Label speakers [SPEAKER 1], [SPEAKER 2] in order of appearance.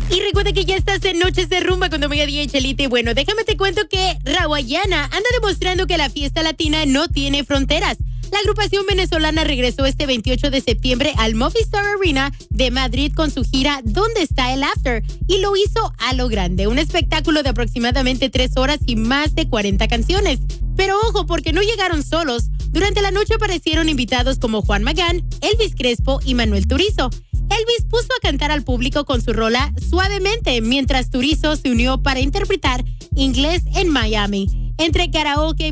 [SPEAKER 1] Y recuerda que ya estás en Noches de Rumba con tu amiga DJ Chelita. Y bueno, déjame te cuento que Rawayana anda demostrando que la fiesta latina no tiene fronteras. La agrupación venezolana regresó este 28 de septiembre al Movistar Arena de Madrid con su gira ¿Dónde está el After? Y lo hizo a lo grande, un espectáculo de aproximadamente 3 horas y más de 40 canciones. Pero ojo, porque no llegaron solos. Durante la noche aparecieron invitados como Juan Magán, Elvis Crespo y Manuel Turizo. Elvis puso a cantar al público con su rola Suavemente, mientras Turizo se unió para interpretar Inglés en Miami. Entre karaoke